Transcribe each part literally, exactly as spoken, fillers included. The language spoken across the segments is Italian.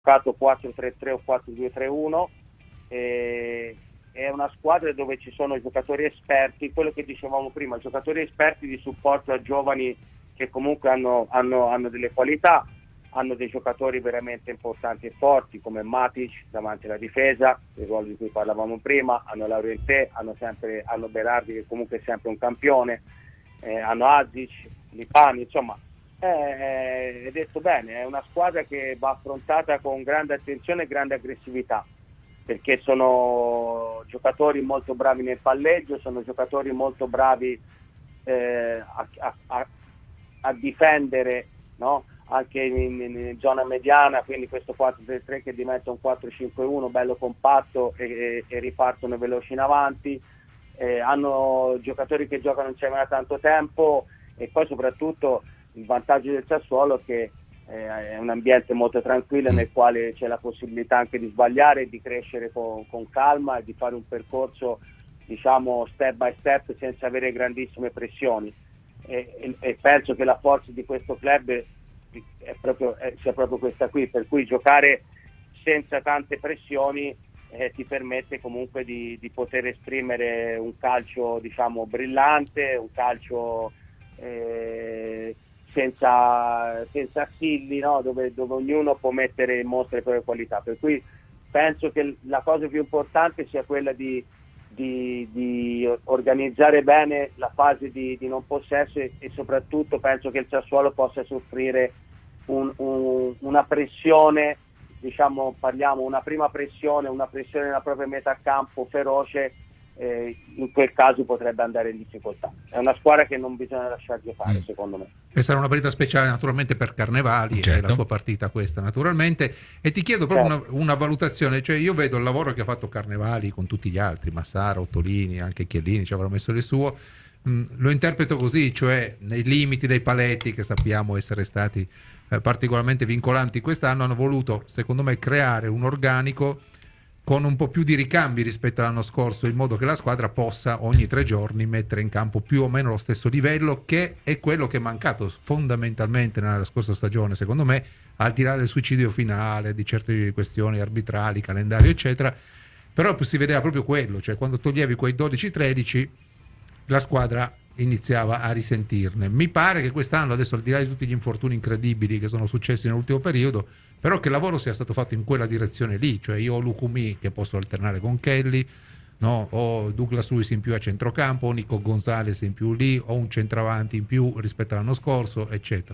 giocato quattro tre tre o quattro due tre uno, e è una squadra dove ci sono giocatori esperti, quello che dicevamo prima, giocatori esperti di supporto a giovani che comunque hanno, hanno, hanno delle qualità, hanno dei giocatori veramente importanti e forti come Matic davanti alla difesa, il ruolo di cui parlavamo prima, hanno Laurentè, hanno, sempre, hanno Berardi che comunque è sempre un campione, eh, hanno Azic, Lipani, insomma è, è detto bene, è una squadra che va affrontata con grande attenzione e grande aggressività, perché sono giocatori molto bravi nel palleggio, sono giocatori molto bravi eh, a, a, a, a difendere, no? Anche in, in, in zona mediana, quindi questo quattro tre tre che diventa un quattro cinque uno bello compatto e, e, e ripartono veloci in avanti, eh, hanno giocatori che giocano insieme da tanto tempo, e poi soprattutto il vantaggio del Sassuolo è che eh, è un ambiente molto tranquillo nel quale c'è la possibilità anche di sbagliare e di crescere con, con calma e di fare un percorso, diciamo, step by step senza avere grandissime pressioni, e, e, e penso che la forza di questo club è proprio, è, sia proprio questa qui, per cui giocare senza tante pressioni eh, ti permette comunque di, di poter esprimere un calcio, diciamo, brillante, un calcio eh, senza, senza assilli, no? dove, dove ognuno può mettere in mostra le proprie qualità, per cui penso che la cosa più importante sia quella di, di, di organizzare bene la fase di, di non possesso, e, e soprattutto penso che il Sassuolo possa soffrire un, un, una pressione, diciamo, parliamo una prima pressione, una pressione nella propria metà campo feroce, eh, in quel caso potrebbe andare in difficoltà. È una squadra che non bisogna lasciar giocare, mm. secondo me. E sarà una partita speciale naturalmente per Carnevali, certo. È la sua partita questa naturalmente, e ti chiedo proprio certo. una, una valutazione, cioè io vedo il lavoro che ha fatto Carnevali con tutti gli altri, Massara, Ottolini, anche Chiellini ci avrà messo il suo, mm, lo interpreto così, cioè nei limiti dei paletti che sappiamo essere stati eh, particolarmente vincolanti quest'anno, hanno voluto secondo me creare un organico con un po' più di ricambi rispetto all'anno scorso, in modo che la squadra possa ogni tre giorni mettere in campo più o meno lo stesso livello, che è quello che è mancato fondamentalmente nella scorsa stagione, secondo me, al di là del suicidio finale, di certe questioni arbitrali, calendario eccetera, però si vedeva proprio quello, cioè quando toglievi quei dodici tredici la squadra iniziava a risentirne. Mi pare che quest'anno, adesso al di là di tutti gli infortuni incredibili che sono successi nell'ultimo periodo, però che il lavoro sia stato fatto in quella direzione lì, cioè io ho Lucumi che posso alternare con Kelly, no? Ho Douglas Luiz in più a centrocampo, ho Nico Gonzalez in più lì, ho un centravanti in più rispetto all'anno scorso, eccetera.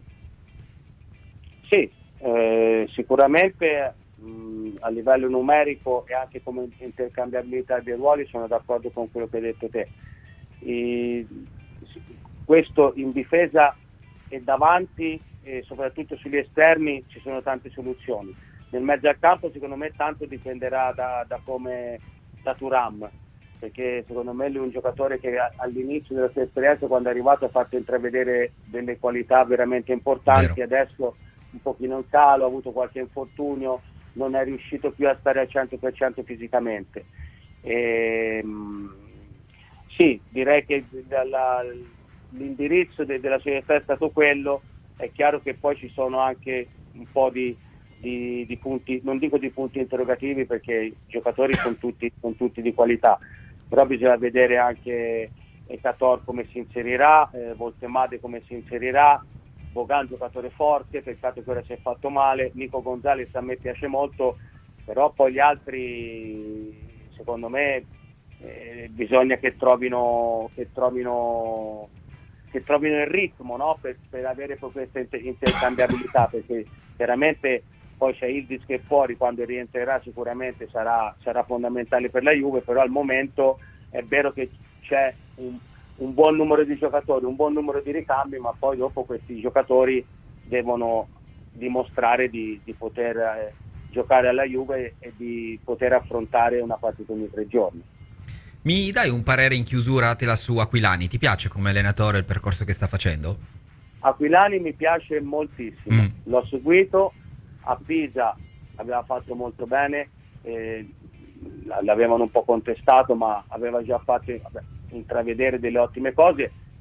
Sì, eh, sicuramente mh, a livello numerico e anche come intercambiabilità dei ruoli sono d'accordo con quello che hai detto te. E questo in difesa e davanti, e soprattutto sugli esterni ci sono tante soluzioni. Nel mezzo al campo secondo me tanto dipenderà da, da come da Thuram, perché secondo me lui è un giocatore che all'inizio della sua esperienza, quando è arrivato, ha fatto intravedere delle qualità veramente importanti. Vero. Adesso un pochino in calo, ha avuto qualche infortunio, non è riuscito più a stare al cento per cento fisicamente. E, sì, direi che la, l'indirizzo de, della società è stato quello. È chiaro che poi ci sono anche un po' di, di, di punti, non dico di punti interrogativi, perché i giocatori sono tutti, sono tutti di qualità, però bisogna vedere anche Ekator come si inserirà, eh, Voltemade come si inserirà, Bogan giocatore forte, peccato che ora si è fatto male, Nico Gonzalez a me piace molto, però poi gli altri secondo me eh, bisogna che trovino che trovino che trovino il ritmo, no? per, per avere proprio questa intercambiabilità, perché chiaramente poi c'è Yildiz che fuori, quando rientrerà sicuramente sarà, sarà fondamentale per la Juve, però al momento è vero che c'è un, un buon numero di giocatori, un buon numero di ricambi, ma poi dopo questi giocatori devono dimostrare di, di poter eh, giocare alla Juve e di poter affrontare una partita ogni tre giorni. Mi dai un parere in chiusura a te la su Aquilani? Ti piace come allenatore il percorso che sta facendo? Aquilani mi piace moltissimo, Mm. l'ho seguito a Pisa, aveva fatto molto bene, eh, l'avevano un po' contestato, ma aveva già fatto vabbè, intravedere delle ottime cose.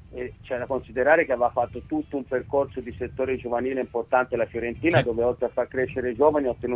E c'è da considerare che aveva fatto tutto un percorso di settore giovanile importante la Fiorentina, sì. dove oltre a far crescere i giovani ha ottenuto